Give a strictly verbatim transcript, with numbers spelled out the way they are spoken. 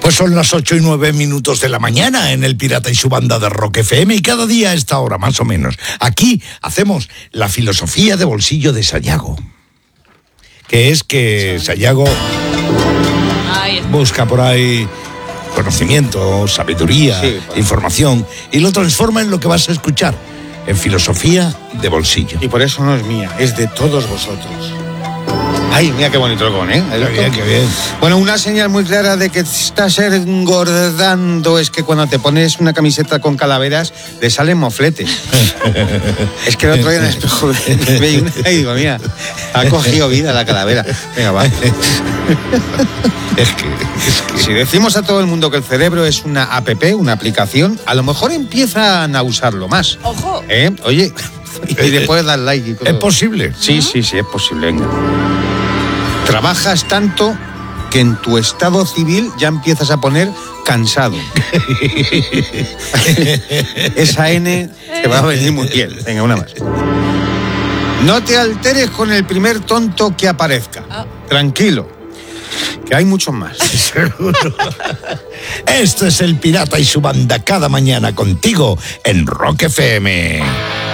Pues son las ocho y nueve minutos de la mañana en El Pirata y su banda de Rock F M, y cada día a esta hora más o menos. Aquí hacemos la filosofía de bolsillo de Sayago. Que es que Sayago busca por ahí conocimiento, sabiduría, sí, información, y lo transforma en lo que vas a escuchar, en filosofía de bolsillo. Y por eso no es mía, es de todos vosotros. Ay, mira qué bonito el con, ¿eh? Qué bien, qué bien. Bueno, una señal muy clara de que estás engordando es que cuando te pones una camiseta con calaveras, le salen mofletes. Es que el otro día en el espejo veía una y digo, mira, ha cogido vida la calavera. Venga, va. Es que, es que... Si decimos a todo el mundo que el cerebro es una app, una aplicación, a lo mejor empiezan a usarlo más. ¡Ojo! ¿Eh? Oye, y después dar like y todo. ¿Es posible? Sí, sí, sí, es posible. Venga. Trabajas tanto que en tu estado civil ya empiezas a poner cansado. Esa N te va a venir muy bien. Venga, una más. No te alteres con el primer tonto que aparezca. Tranquilo, que hay muchos más. Seguro. Esto es El Pirata y su banda cada mañana contigo en Rock F M.